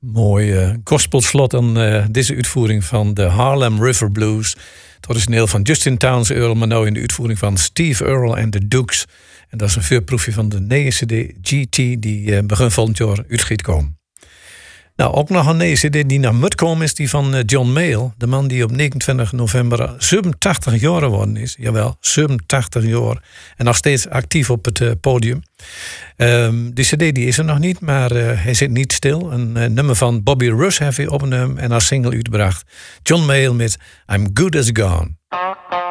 Mooi gospelslot aan deze uitvoering van de Harlem River Blues. Het origineel van Justin Townes Earl, maar nu in de uitvoering van Steve Earle en de Dukes. En dat is een voorproefje van de nieuwe CD GT die begin volgend jaar uit gaat komen. Nou, ook nog een nieuwe CD die naar Mut komt is die van John Mayall. De man die op 29 november 87 jaar geworden is. Jawel, 87 jaar. En nog steeds actief op het podium. Die CD die is er nog niet, maar hij zit niet stil. Een nummer van Bobby Rush heeft hij opgenomen en als single uitgebracht. John Mayall met I'm Good As Gone.